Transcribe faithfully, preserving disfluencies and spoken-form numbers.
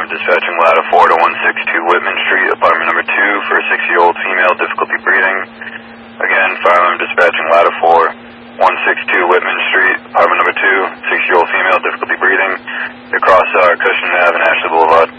Arm dispatching ladder four to one six two Whitman Street, apartment number two for a six-year-old female, difficulty breathing. Again, Fire Alarm dispatching ladder four, one six two Whitman Street, apartment number two, six-year-old female, difficulty breathing. Across uh, Cushman Avenue, Ashley Boulevard.